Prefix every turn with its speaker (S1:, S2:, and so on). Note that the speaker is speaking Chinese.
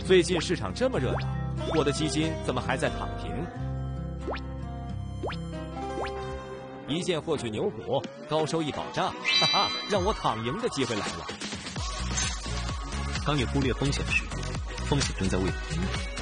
S1: 最近市场这么热闹，我的基金怎么还在躺平？一键获取牛股，高收益保障，哈哈，让我躺赢的机会来了。
S2: 当你忽略风险时，风险正在为你。